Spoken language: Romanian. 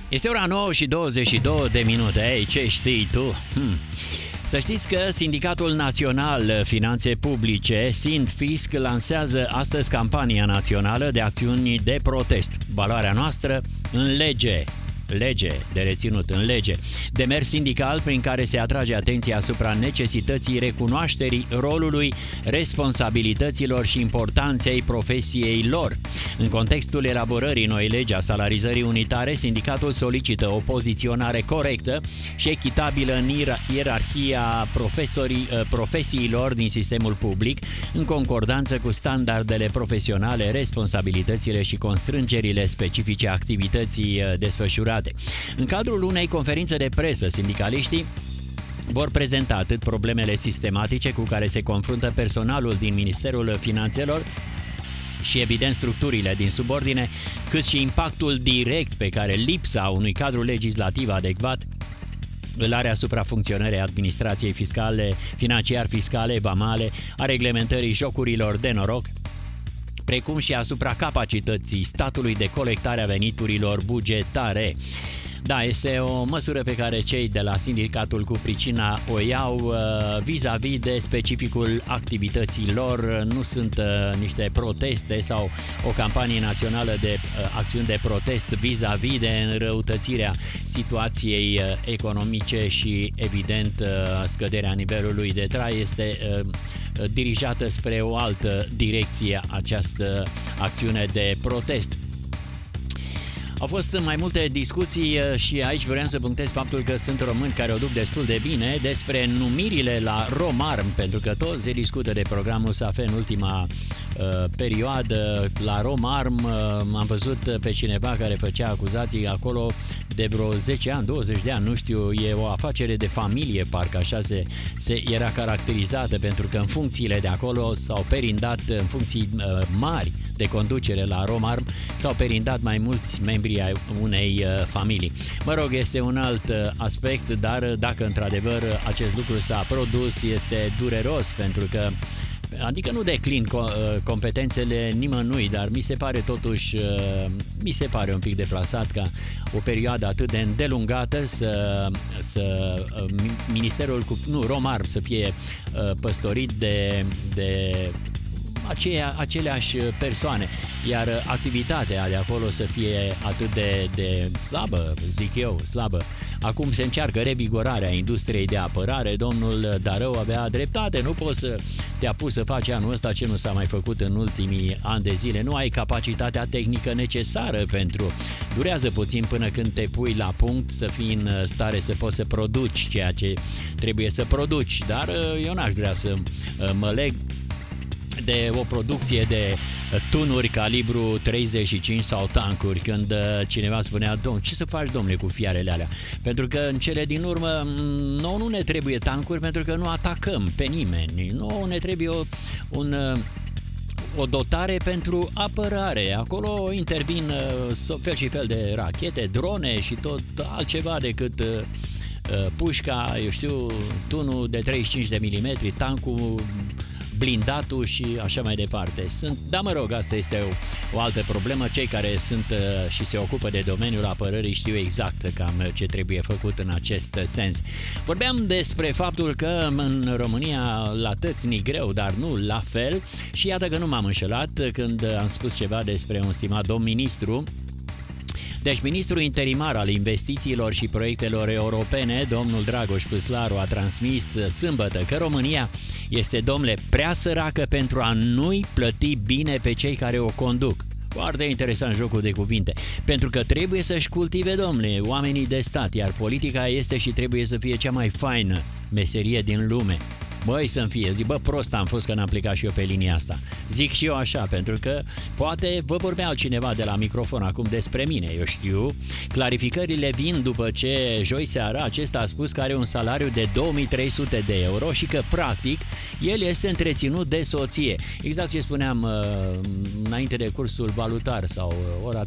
Este ora 9 și 22 de minute. Ei, ce știi tu? Să știți că Sindicatul Național Finanțe Publice, Sindfisc, lansează astăzi campania națională de acțiuni de protest. Valoarea noastră în lege. Lege de reținut în lege. Demers sindical prin care se atrage atenția asupra necesității recunoașterii rolului, responsabilităților și importanței profesiei lor. În contextul elaborării noi legi a salarizării unitare, sindicatul solicită o poziționare corectă și echitabilă în ierarhia profesiilor din sistemul public, în concordanță cu standardele profesionale, responsabilitățile și constrângerile specifice activității desfășurate. În cadrul unei conferințe de presă, sindicaliștii vor prezenta atât problemele sistematice cu care se confruntă personalul din Ministerul Finanțelor și, evident, structurile din subordine, cât și impactul direct pe care lipsa unui cadru legislativ adecvat îl are asupra funcționării administrației fiscale, financiar-fiscale, vamale, a reglementării jocurilor de noroc, precum și asupra capacității statului de colectare a veniturilor bugetare. Da, este o măsură pe care cei de la sindicatul cu pricina o iau vis-a-vis de specificul activității lor. Nu sunt niște proteste sau o campanie națională de acțiuni de protest vis-a-vis de înrăutățirea situației economice și, evident, scăderea nivelului de trai. Este dirijată spre o altă direcție această acțiune de protest. Au fost mai multe discuții și aici vreau să punctez faptul că sunt români care o duc destul de bine despre numirile la Romarm, pentru că tot se discută de programul SAFE în ultima perioadă. La Romarm am văzut pe cineva care făcea acuzații acolo de vreo 10 ani, 20 de ani, nu știu, e o afacere de familie, parcă așa se era caracterizată, pentru că în funcțiile de acolo s-au perindat, în funcții mari de conducere la Romarm, s-au perindat mai mulți membri ai unei familii. Mă rog, este un alt aspect, dar dacă într-adevăr acest lucru s-a produs, este dureros, pentru că adică nu declin competențele nimănui, dar mi se pare totuși, mi se pare un pic deplasat ca o perioadă atât de îndelungată să Ministerul Romarm să fie păstorit de aceleași persoane, iar activitatea de acolo să fie atât de slabă, zic eu, slabă. Acum se încearcă revigorarea industriei de apărare. Domnul Darău avea dreptate, nu poți să te apuci să faci anul ăsta ce nu s-a mai făcut în ultimii ani de zile. Nu ai capacitatea tehnică necesară pentru. Durează puțin până când te pui la punct să fii în stare să poți să produci ceea ce trebuie să produci, dar eu n-aș vrea să mă leg de o producție de tunuri calibru 35 sau tancuri, când cineva spunea: domn, ce să faci, domnule, cu fiarele alea? Pentru că în cele din urmă nouă nu ne trebuie tancuri, pentru că nu atacăm pe nimeni. Nouă ne trebuie o dotare pentru apărare. Acolo intervin fel și fel de rachete, drone și tot altceva decât pușca, eu știu, tunul de 35 de milimetri, tancul, blindatul și așa mai departe. Da, mă rog, asta este o altă problemă. Cei care sunt și se ocupă de domeniul apărării știu exact cam ce trebuie făcut în acest sens. Vorbeam despre faptul că în România la tăți ni greu, dar nu la fel, și iată că nu m-am înșelat când am spus ceva despre un stimat domn ministru. Deci, ministrul interimar al investițiilor și proiectelor europene, domnul Dragoș Păslaru, a transmis sâmbătă că România este, domnule, prea săracă pentru a nu-i plăti bine pe cei care o conduc. Foarte interesant jocul de cuvinte. Pentru că trebuie să-și cultive, domnule, oamenii de stat, iar politica este și trebuie să fie cea mai faină meserie din lume. Băi, să-mi fie, zic, prost am fost că n-am plecat și eu pe linia asta. Zic și eu așa, pentru că poate vă vorbea altcineva de la microfon acum despre mine, eu știu. Clarificările vin după ce joi seara acesta a spus că are un salariu de 2300 de euro și că, practic, el este întreținut de soție. Exact ce spuneam înainte de cursul valutar sau ora